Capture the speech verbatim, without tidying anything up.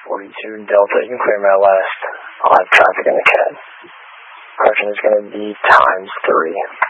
forty-two Delta, you can clear my last. I'll have traffic in the cab. Correction is going to be times three.